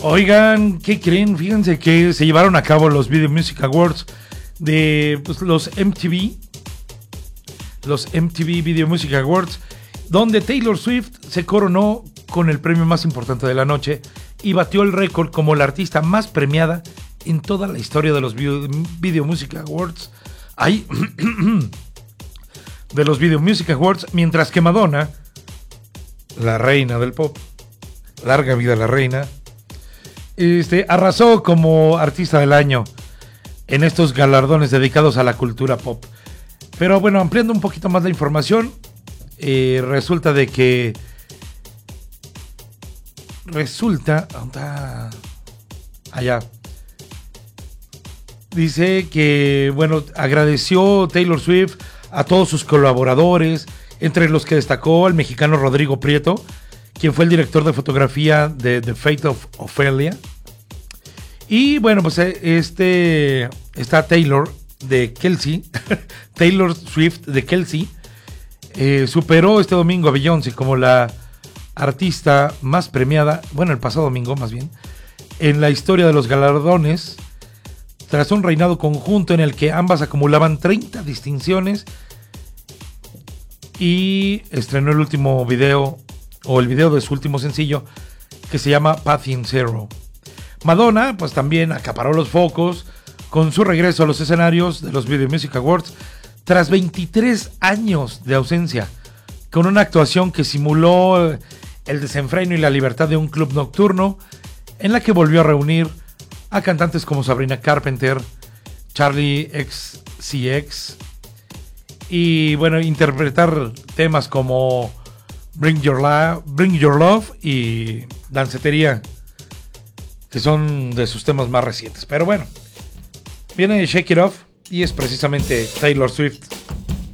Oigan, ¿qué creen? Fíjense que se llevaron a cabo los Video Music Awards de los MTV Video Music Awards, donde Taylor Swift se coronó con el premio más importante de la noche y batió el récord como la artista más premiada en toda la historia de los Video Music Awards. De los Video Music Awards, mientras que Madonna, la reina del pop, larga vida a la reina, arrasó como artista del año en estos galardones dedicados a la cultura pop. Pero bueno, ampliando un poquito más la información, resulta allá dice que, bueno, agradeció Taylor Swift a todos sus colaboradores, entre los que destacó al mexicano Rodrigo Prieto, quien fue el director de fotografía de The Fate of Ophelia. Y bueno, pues está Taylor de Kelsey, Taylor Swift de Kelsey, superó este domingo a Beyoncé como la artista más premiada, bueno, el pasado domingo más bien, en la historia de los galardones, tras un reinado conjunto en el que ambas acumulaban 30 distinciones, y estrenó el último video, o el video de su último sencillo, que se llama Patient Zero. Madonna, pues también acaparó los focos con su regreso a los escenarios de los Video Music Awards tras 23 años de ausencia, con una actuación que simuló el desenfreno y la libertad de un club nocturno, en la que volvió a reunir a cantantes como Sabrina Carpenter, Charlie XCX, y bueno, interpretar temas como Bring Your Love y Dancetería, que son de sus temas más recientes. Pero bueno, viene Shake It Off y es precisamente Taylor Swift